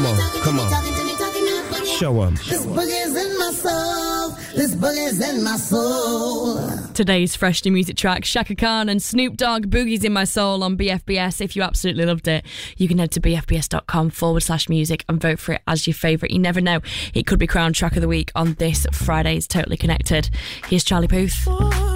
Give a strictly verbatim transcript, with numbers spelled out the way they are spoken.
Come on, come on. Show 'em. This boogie's in my soul. This boogie's in my soul. Today's Fresh New Music track, Shaka Khan and Snoop Dogg, Boogie's in My Soul on B F B S. If you absolutely loved it, you can head to bfbs.com forward slash music and vote for it as your favourite. You never know, it could be crowned track of the week on this Friday's Totally Connected. Here's Charlie Puth.